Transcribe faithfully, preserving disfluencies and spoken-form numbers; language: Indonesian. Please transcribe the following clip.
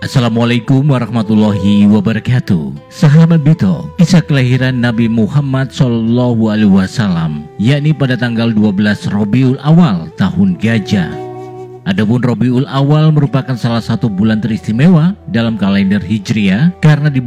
Assalamualaikum warahmatullahi wabarakatuh. Sahabat Bito, kisah kelahiran Nabi Muhammad shallallahu alaihi wasallam yakni pada tanggal dua belas Rabiul Awal tahun Gajah. Adapun Rabiul Awal merupakan salah satu bulan teristimewa dalam kalender Hijriah karena di